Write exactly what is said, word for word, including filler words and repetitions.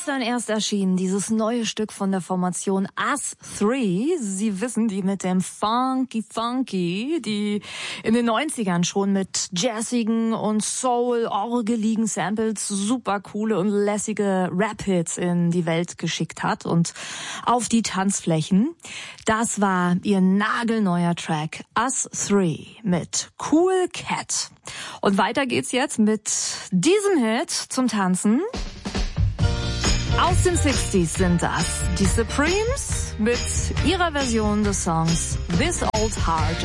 Gestern erst erschienen dieses neue Stück von der Formation Us Three. Sie wissen, die mit dem Funky Funky, die in den neunzigern schon mit jazzigen und Soul-orgeligen Samples super coole und lässige Rap-Hits in die Welt geschickt hat und auf die Tanzflächen. Das war ihr nagelneuer Track Us Three mit Cool Cat. Und weiter geht's jetzt mit diesem Hit zum Tanzen. Aus den sechziger sind das die Supremes mit ihrer Version des Songs This Old Heart